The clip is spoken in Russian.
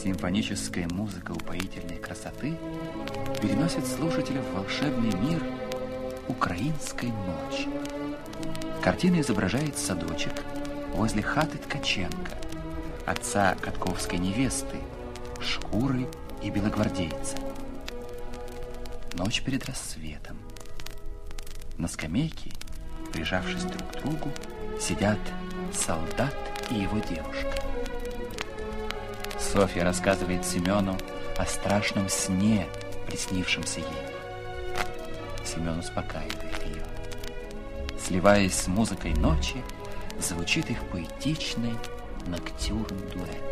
Симфоническая музыка упоительной красоты переносит слушателя в волшебный мир украинской ночи. Картина изображает садочек возле хаты Ткаченко, отца катковской невесты, Шкуры и белогвардейца. Ночь перед рассветом. На скамейке, прижавшись друг к другу, сидят солдат и его девушка. Софья рассказывает Семену о страшном сне, приснившемся ей. Семен успокаивает ее. Сливаясь с музыкой ночи, звучит их поэтичный ноктюрн-дуэт.